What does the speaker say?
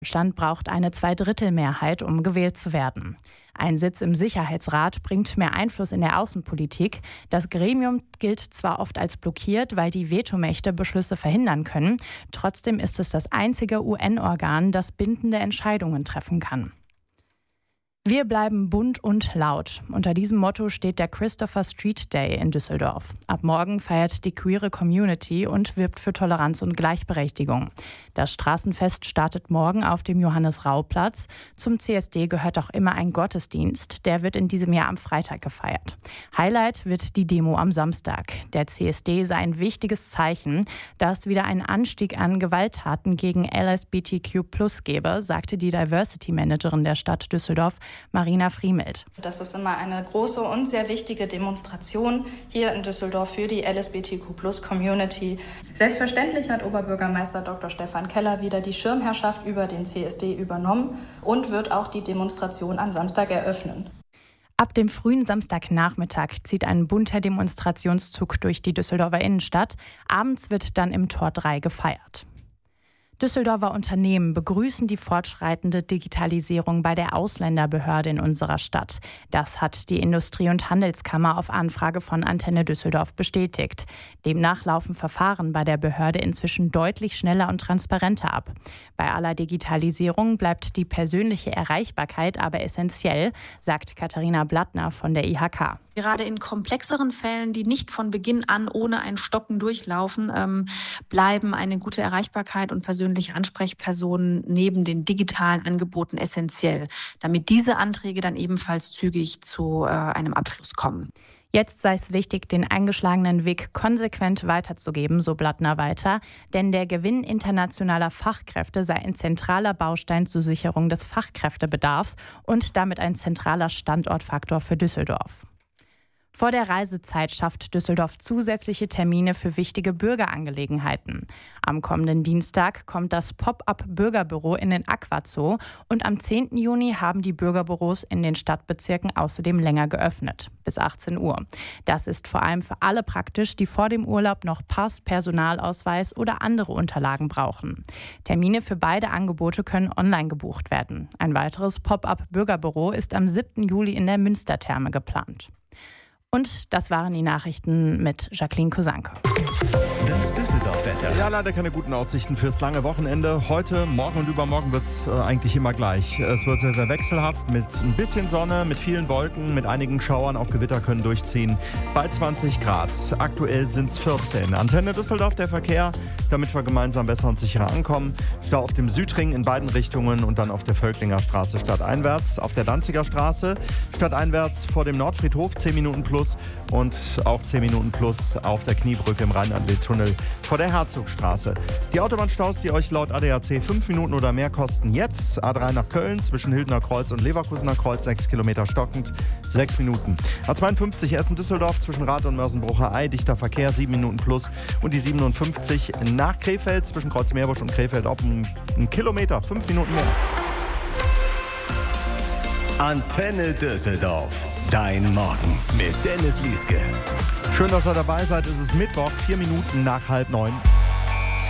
Deutschland braucht eine Zweidrittelmehrheit, um gewählt zu werden. Ein Sitz im Sicherheitsrat bringt mehr Einfluss in der Außenpolitik. Das Gremium gilt zwar oft als blockiert, weil die Vetomächte Beschlüsse verhindern können. Trotzdem ist es das einzige UN-Organ, das bindende Entscheidungen treffen kann. Wir bleiben bunt und laut. Unter diesem Motto steht der Christopher Street Day in Düsseldorf. Ab morgen feiert die queere Community und wirbt für Toleranz und Gleichberechtigung. Das Straßenfest startet morgen auf dem Johannes-Rau-Platz. Zum CSD gehört auch immer ein Gottesdienst. Der wird in diesem Jahr am Freitag gefeiert. Highlight wird die Demo am Samstag. Der CSD sei ein wichtiges Zeichen, da es wieder einen Anstieg an Gewalttaten gegen LSBTQ+ gebe, sagte die Diversity-Managerin der Stadt Düsseldorf, Marina Friemelt. Das ist immer eine große und sehr wichtige Demonstration hier in Düsseldorf für die LSBTQ+-Community. Selbstverständlich hat Oberbürgermeister Dr. Stefan Keller wieder die Schirmherrschaft über den CSD übernommen und wird auch die Demonstration am Samstag eröffnen. Ab dem frühen Samstagnachmittag zieht ein bunter Demonstrationszug durch die Düsseldorfer Innenstadt. Abends wird dann im Tor 3 gefeiert. Düsseldorfer Unternehmen begrüßen die fortschreitende Digitalisierung bei der Ausländerbehörde in unserer Stadt. Das hat die Industrie- und Handelskammer auf Anfrage von Antenne Düsseldorf bestätigt. Demnach laufen Verfahren bei der Behörde inzwischen deutlich schneller und transparenter ab. Bei aller Digitalisierung bleibt die persönliche Erreichbarkeit aber essentiell, sagt Katharina Blattner von der IHK. Gerade in komplexeren Fällen, die nicht von Beginn an ohne ein Stocken durchlaufen, bleiben eine gute Erreichbarkeit und persönliche Ansprechpersonen neben den digitalen Angeboten essentiell, damit diese Anträge dann ebenfalls zügig zu einem Abschluss kommen. Jetzt sei es wichtig, den eingeschlagenen Weg konsequent weiterzugeben, so Blattner weiter, denn der Gewinn internationaler Fachkräfte sei ein zentraler Baustein zur Sicherung des Fachkräftebedarfs und damit ein zentraler Standortfaktor für Düsseldorf. Vor der Reisezeit schafft Düsseldorf zusätzliche Termine für wichtige Bürgerangelegenheiten. Am kommenden Dienstag kommt das Pop-up-Bürgerbüro in den Aquazoo und am 10. Juni haben die Bürgerbüros in den Stadtbezirken außerdem länger geöffnet, bis 18 Uhr. Das ist vor allem für alle praktisch, die vor dem Urlaub noch Pass, Personalausweis oder andere Unterlagen brauchen. Termine für beide Angebote können online gebucht werden. Ein weiteres Pop-up-Bürgerbüro ist am 7. Juli in der Münstertherme geplant. Und das waren die Nachrichten mit Jacqueline Kosanke. Das Düsseldorf-Wetter. Ja, leider keine guten Aussichten fürs lange Wochenende. Heute, morgen und übermorgen wird es eigentlich immer gleich. Es wird sehr, sehr wechselhaft mit ein bisschen Sonne, mit vielen Wolken, mit einigen Schauern. Auch Gewitter können durchziehen. Bei 20 Grad. Aktuell sind es 14. Antenne Düsseldorf, der Verkehr, damit wir gemeinsam besser und sicherer ankommen. Stau auf dem Südring in beiden Richtungen und dann auf der Völklinger Straße stadteinwärts. Auf der Danziger Straße stadteinwärts vor dem Nordfriedhof 10 Minuten plus und auch 10 Minuten plus auf der Kniebrücke im Rheinland-Tunnel vor der Herzogstraße. Die Autobahnstaus, die euch laut ADAC 5 Minuten oder mehr kosten jetzt. A3 nach Köln zwischen Hildener Kreuz und Leverkusener Kreuz 6 Kilometer stockend, 6 Minuten. A52 Essen-Düsseldorf zwischen Rath und Mörsen-Brucher-Ei, dichter Verkehr 7 Minuten plus. Und die 57 nach Krefeld zwischen Kreuz-Meerbusch und Krefeld ob ein Kilometer, 5 Minuten mehr. Antenne Düsseldorf. Dein Morgen mit Dennis Lieske. Schön, dass ihr dabei seid. Es ist Mittwoch, 4 Minuten nach 8:30.